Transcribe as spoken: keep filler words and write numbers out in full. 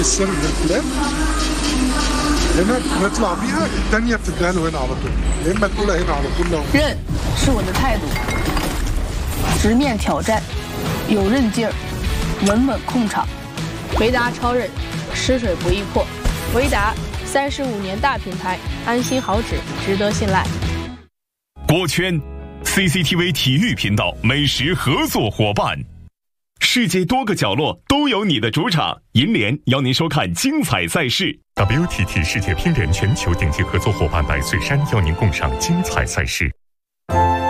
السر بالكلام هنا نطلع بيها الثانيه بتديها له هنا على طول يا اما تقولها هنا على طول لو 韧是我的态度，直面挑战，有韧劲儿，稳稳控场。维达超韧，吃水不易破。维达三十五年大品牌，安心好纸，值得信赖。 锅圈 C C T V 体育频道美食合作伙伴，世界多个角落都有你的主场。银联邀您收看精彩赛事。 W T T 世界乒联全球顶级合作伙伴百岁山邀您共赏精彩赛事。